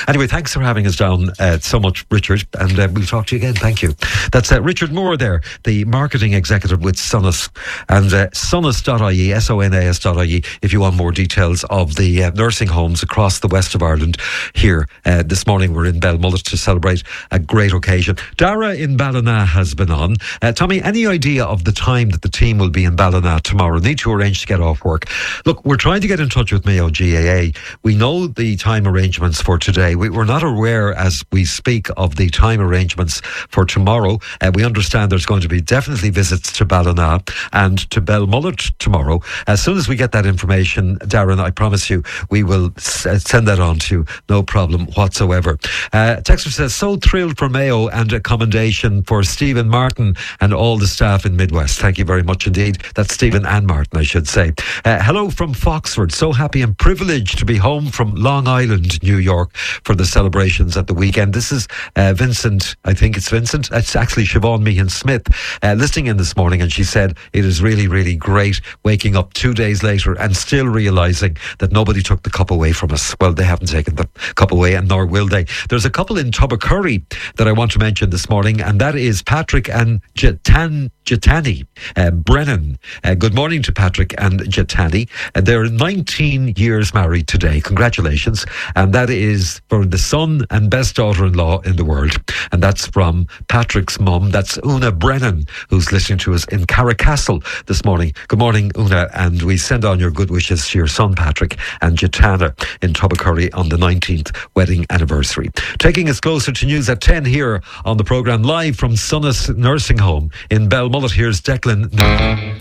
Anyway, thanks for having us down so much, Richard, and we'll talk to you again. Thank you. That's Richard Moore there, the marketing executive with Sonas, and sonas.ie, sonas.ie, if you want more details of the nursing homes across the west of Ireland. Here this morning we're in Belmullet to celebrate a great occasion. Dara in Ballina has been on. Tommy, any idea of the time that the team will be in Ballina tomorrow? Need to arrange to get off work. Look, we're trying to get in touch with Mayo GAA. We know the time arrangements for today. We're not aware as we speak of the time arrangements for tomorrow. We understand there's going to be definitely visits to Ballina and to Belmullet tomorrow. As soon as we get that information, Darren, I promise you, we will send that on to you. No problem whatsoever. Texter says, so thrilled for Mayo and a commendation for Stephen Martin and all the staff in Midwest. Thank you very much indeed. That's Stephen and Martin, I should say. Hello from Foxford. So happy and privileged to be home from Long Island, New York for the celebrations at the weekend. This is Vincent. I think it's Vincent. It's actually Siobhan Meehan Smith listening in this morning, and she said it is really, really great waking up 2 days later and still realising that nobody took the cup away from us. Well, they haven't taken the cup away, and nor will they. There's a couple in Tubbercurry that I want to mention this morning, and that is Patrick and Jitani Brennan. Good morning to Patrick and Jitani. They're 19 years married today. Congratulations. And that is for the son and best daughter-in-law in the world. And that's from Patrick's mum. That's Una Brennan, who's listening to us in Carricastle this morning. Good morning, Una. And we send on your good wishes to your son, Patrick, and Jitana in Tubbercurry on the 19th wedding anniversary. Taking us closer to news at 10 here on the programme, live from Sonas Nursing Home in Belmullet. Here's Declan.